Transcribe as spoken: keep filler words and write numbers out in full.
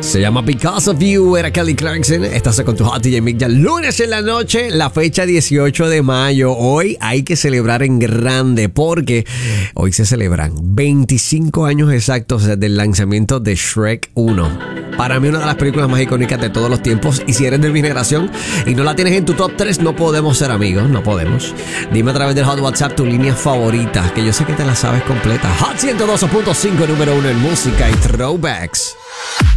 Se llama Because of You, era Kelly Clarkson. Estás con tu Hot D J Mick ya lunes en la noche, la fecha dieciocho de mayo. Hoy hay que celebrar en grande porque hoy se celebran veinticinco años exactos del lanzamiento de Shrek uno. Para mí una de las películas más icónicas de todos los tiempos. Y si eres de mi generación y no la tienes en tu top tres, no podemos ser amigos, no podemos. Dime a través del Hot WhatsApp tu línea favorita, que yo sé que te la sabes completa. Hot ciento dos punto cinco, número uno en música y throwbacks.